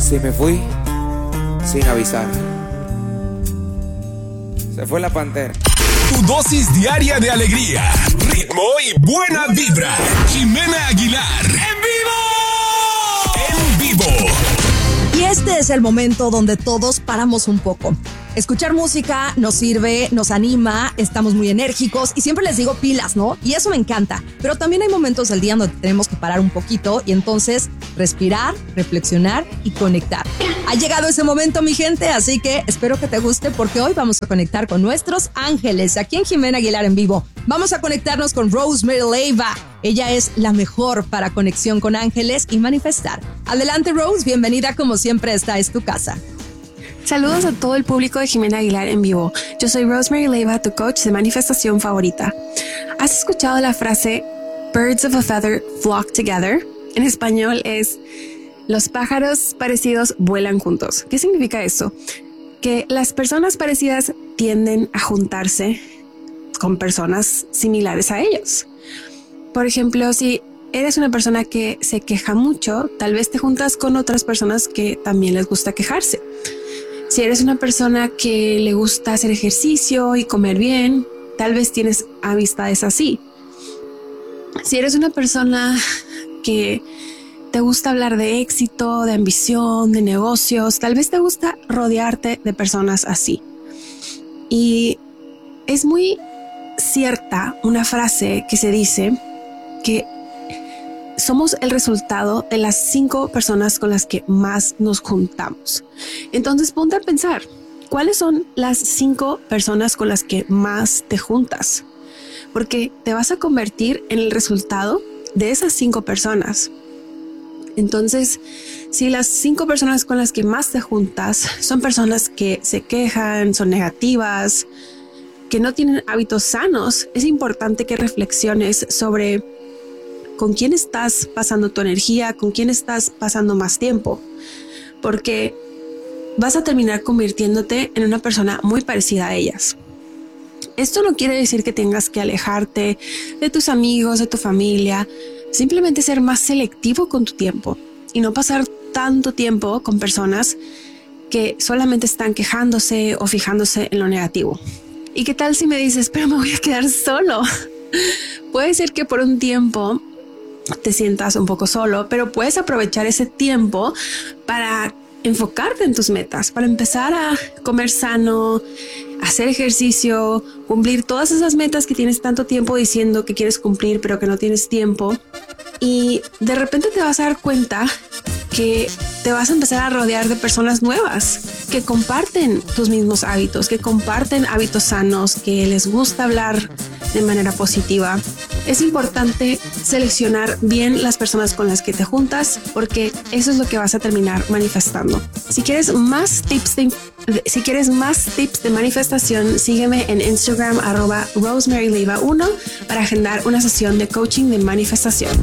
Si me fui sin avisar. Se fue la pantera. Tu dosis diaria de alegría, ritmo y buena vibra. Jimena Aguilar. En vivo. Y este es el momento donde todos paramos un poco. Escuchar música nos sirve, nos anima, estamos muy enérgicos y siempre les digo pilas, ¿no? Y eso me encanta. Pero también hay momentos del día donde tenemos que parar un poquito y entonces respirar, reflexionar y conectar. Ha llegado ese momento, mi gente, así que espero que te guste porque hoy vamos a conectar con nuestros ángeles aquí en Jimena Aguilar en vivo. Vamos a conectarnos con Rosemary Leiva. Ella es la mejor para conexión con ángeles y manifestar. Adelante, Rose, bienvenida como siempre, esta es tu casa. Saludos a todo el público de Jimena Aguilar en vivo. Yo soy Rosemary Leiva, tu coach de manifestación favorita. ¿Has escuchado la frase Birds of a feather flock together? En español es los pájaros parecidos vuelan juntos. ¿Qué significa eso? Que las personas parecidas tienden a juntarse con personas similares a ellos. Por ejemplo, si eres una persona que se queja mucho, tal vez te juntas con otras personas que también les gusta quejarse. Si eres una persona que le gusta hacer ejercicio y comer bien, tal vez tienes amistades así. Si eres una persona que te gusta hablar de éxito, de ambición, de negocios, tal vez te gusta rodearte de personas así. Y es muy cierta una frase que se dice que somos el resultado de las 5 personas con las que más nos juntamos. Entonces ponte a pensar, ¿cuáles son las 5 personas con las que más te juntas? Porque te vas a convertir en el resultado de esas 5 personas. Entonces, si las 5 personas con las que más te juntas son personas que se quejan, son negativas, que no tienen hábitos sanos, es importante que reflexiones sobre con quién estás pasando tu energía, con quién estás pasando más tiempo, porque vas a terminar convirtiéndote en una persona muy parecida a ellas. Esto no quiere decir que tengas que alejarte de tus amigos, de tu familia, simplemente ser más selectivo con tu tiempo y no pasar tanto tiempo con personas que solamente están quejándose o fijándose en lo negativo. ¿Y qué tal si me dices, pero me voy a quedar solo? Puede ser que por un tiempo te sientas un poco solo, pero puedes aprovechar ese tiempo para enfocarte en tus metas, para empezar a comer sano, hacer ejercicio, cumplir todas esas metas que tienes tanto tiempo diciendo que quieres cumplir, pero que no tienes tiempo. Y de repente te vas a dar cuenta que te vas a empezar a rodear de personas nuevas que comparten tus mismos hábitos, que comparten hábitos sanos, que les gusta hablar de manera positiva. Es importante seleccionar bien las personas con las que te juntas porque eso es lo que vas a terminar manifestando. Si quieres más tips de manifestación, sígueme en Instagram @RosemaryLeiva1 para agendar una sesión de coaching de manifestación.